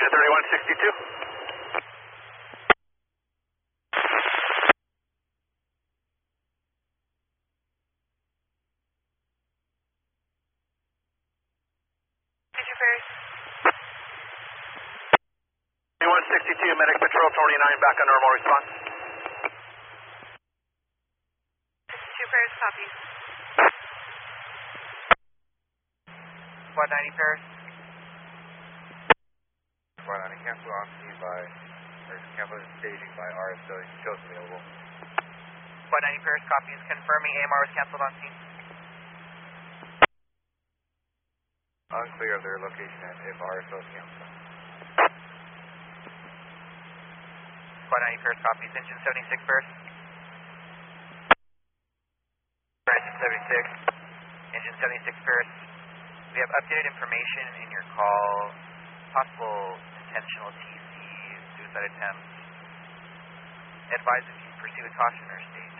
Engine 3162. Ferris. 3162, Medic Patrol 29, back on normal response. 2 Ferris, copy. 190 Paris. 190 cancel on scene by, or cancel staging by RSO, shows available. 190 Paris, copies confirming AMR was canceled on scene. Unclear of their location and if RSO is canceled. 190 Paris, copies engine 76 Paris. Engine 76. Engine 76 Paris. We have updated information in your call, possible intentional TC, suicide attempt. Advise if you proceed with caution or state.